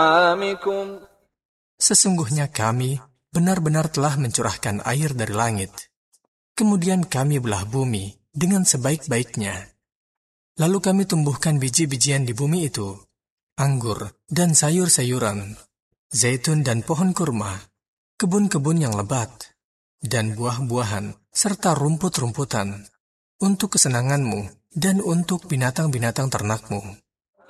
أنعامكم. Sesungguhnya kami benar-benar telah mencurahkan air dari langit. Kemudian kami belah bumi dengan sebaik-baiknya. Lalu kami tumbuhkan biji-bijian di bumi itu, anggur dan sayur-sayuran, zaitun dan pohon kurma, kebun-kebun yang lebat, dan buah-buahan, serta rumput-rumputan, untuk kesenanganmu dan untuk binatang-binatang ternakmu.